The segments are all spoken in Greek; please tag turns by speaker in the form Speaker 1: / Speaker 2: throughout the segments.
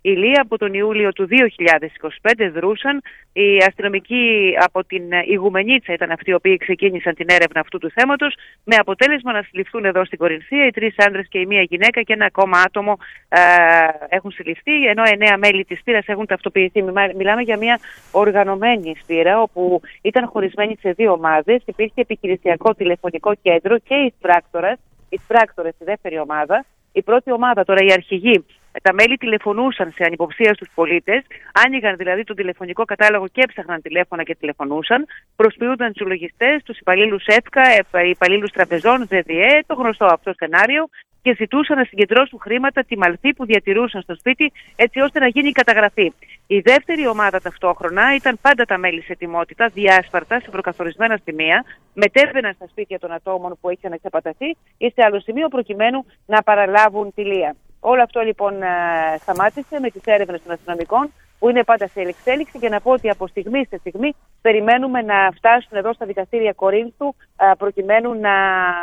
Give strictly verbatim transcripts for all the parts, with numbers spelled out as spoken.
Speaker 1: Ηλία. Από τον Ιούλιο του δύο χιλιάδες είκοσι πέντε δρούσαν. Οι αστυνομικοί από την Ιγουμενίτσα ήταν αυτοί οι οποίοι ξεκίνησαν την έρευνα αυτού του θέματος, με αποτέλεσμα να συλληφθούν εδώ στην Κορινθία οι τρεις άντρες και η μία γυναίκα, και ένα ακόμα άτομο ε, έχουν συλληφθεί, ενώ εννέα μέλη της σπήρας έχουν ταυτοποιηθεί. Μιλάμε για μια οργανωμένη σπήρα, όπου ήταν χωρισμένη σε δύο ομάδες. Υπήρχε επιχειρησιακό τηλεφωνικό κέντρο και οι πράκτορες, οι πράκτορες στη δεύτερη ομάδα. Η πρώτη ομάδα, τώρα οι αρχηγοί, τα μέλη τηλεφωνούσαν σε ανυποψία στους πολίτες, άνοιγαν δηλαδή τον τηλεφωνικό κατάλογο και έψαχναν τηλέφωνα και τηλεφωνούσαν, προσποιούνταν τους λογιστές, τους υπαλλήλους ΕΦΚΑ, υπαλλήλους τραπεζών, ΖΕΔΙΕ, το γνωστό αυτό σενάριο, και ζητούσαν να συγκεντρώσουν χρήματα, τη μαλθή που διατηρούσαν στο σπίτι, έτσι ώστε να γίνει η καταγραφή. Η δεύτερη ομάδα ταυτόχρονα ήταν πάντα τα μέλη σε ετοιμότητα, διάσπαρτα, σε προκαθορισμένα σημεία, μετέβαιναν στα σπίτια των ατόμων που είχαν εξαπαταθεί ή σε άλλο σημείο προκειμένου να παραλάβουν τη λία. Όλο αυτό λοιπόν σταμάτησε με τις έρευνες των αστυνομικών, που είναι πάντα σε εξέλιξη, και να πω ότι από στιγμή σε στιγμή περιμένουμε να φτάσουν εδώ στα δικαστήρια Κορίνθου προκειμένου να,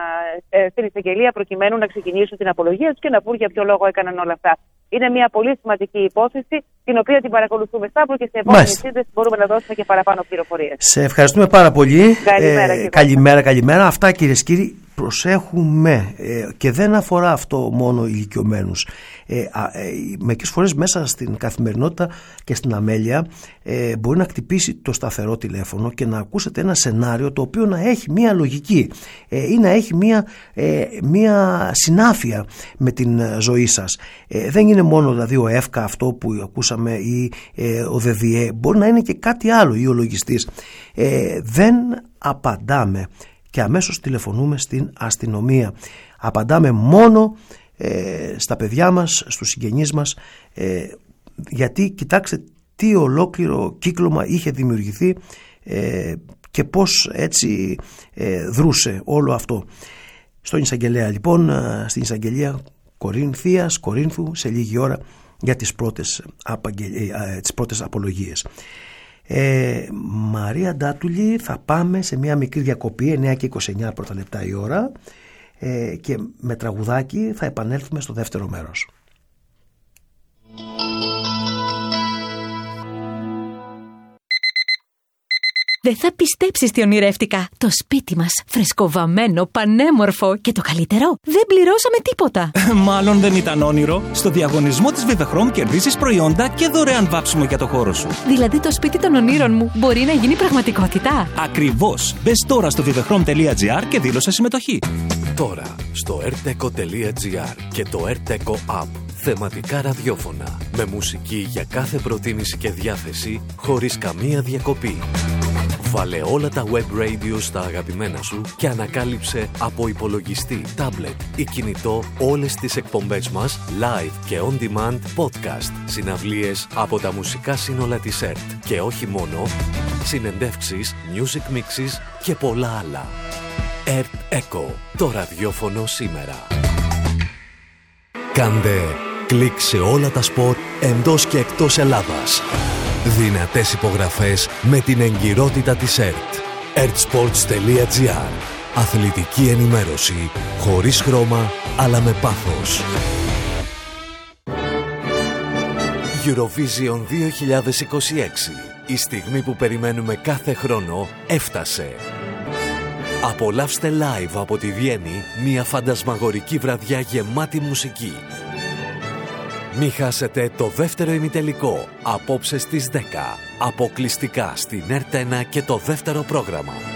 Speaker 1: στην εισαγγελία, προκειμένου να ξεκινήσουν την απολογία τους και να πούν για ποιο λόγο έκαναν όλα αυτά. Είναι μια πολύ σημαντική υπόθεση, την οποία την παρακολουθούμε, Σταύρο, και σε επόμενη σύνδεση μπορούμε να δώσουμε και παραπάνω πληροφορίες.
Speaker 2: Σε ευχαριστούμε πάρα πολύ.
Speaker 1: Καλημέρα,
Speaker 2: ε, καλημέρα, καλημέρα. Αυτά, κυρίες και κύριοι. Προσέχουμε, ε, και δεν αφορά αυτό μόνο ηλικιωμένους. Ε, ε, μερικές φορές μέσα στην καθημερινότητα και στην αμέλεια ε, μπορεί να χτυπήσει το σταθερό τηλέφωνο και να ακούσετε ένα σενάριο το οποίο να έχει μία λογική ε, ή να έχει μία, ε, μία συνάφεια με την ζωή σας. Ε, δεν είναι μόνο δηλαδή ο ΕΦΚΑ αυτό που ακούσαμε ή ε, ο ΔΕΔΙΕ, μπορεί να είναι και κάτι άλλο, ή ο λογιστής. Ε, δεν απαντάμε και αμέσως τηλεφωνούμε στην αστυνομία. Απαντάμε μόνο ε, στα παιδιά μας, στους συγγενείς μας, ε, γιατί κοιτάξτε τι ολόκληρο κύκλωμα είχε δημιουργηθεί ε, και πώς έτσι ε, δρούσε όλο αυτό. Στον εισαγγελέα λοιπόν, στην εισαγγελία Κορινθίας, Κορίνθου, σε λίγη ώρα για τις πρώτες, απαγγε... τις πρώτες απολογίες. Ε, Μαρία Ντάτουλη, θα πάμε σε μια μικρή διακοπή, εννιά και είκοσι εννιά πρώτα λεπτά η ώρα, ε, και με τραγουδάκι θα επανέλθουμε στο δεύτερο μέρος.
Speaker 3: Δεν θα πιστέψεις τι ονειρεύτηκα. Το σπίτι μας, φρεσκοβαμμένο, πανέμορφο, και το καλύτερο, δεν πληρώσαμε τίποτα.
Speaker 4: Μάλλον δεν ήταν όνειρο. Στο διαγωνισμό της Vivechrom κερδίζεις προϊόντα και δωρεάν βάψιμο για το χώρο σου.
Speaker 3: Δηλαδή το σπίτι των ονείρων μου μπορεί να γίνει πραγματικότητα.
Speaker 4: Ακριβώς. Μπες τώρα στο vivechrom τελεία gr και δήλωσε συμμετοχή.
Speaker 5: Τώρα στο erteco τελεία gr και το erteco app. Θεματικά ραδιόφωνα με μουσική για κάθε προτίμηση και διάθεση, χωρίς καμία διακοπή. Βάλε όλα τα web radio στα αγαπημένα σου και ανακάλυψε από υπολογιστή, τάμπλετ ή κινητό όλες τις εκπομπές μας live και on demand podcast, συναυλίες από τα μουσικά σύνολα της ΕΡΤ και όχι μόνο, συνεντεύξεις, music mixes και πολλά άλλα. ΕΡΤ Echo, το ραδιόφωνο σήμερα. Κάντε κλικ σε όλα τα σποτ εντός και εκτός Ελλάδας. Δυνατές υπογραφές με την εγκυρότητα της ΕΡΤ. ερτsports τελεία gr. Αθλητική ενημέρωση χωρίς χρώμα αλλά με πάθος. Eurovision δύο χιλιάδες είκοσι έξι. Η στιγμή που περιμένουμε κάθε χρόνο έφτασε. Απολαύστε live από τη Βιέννη μια φαντασμαγορική βραδιά γεμάτη μουσική. Μη χάσετε το δεύτερο ημιτελικό απόψε στις δέκα, αποκλειστικά στην ΕΡΤ ένα και το δεύτερο πρόγραμμα.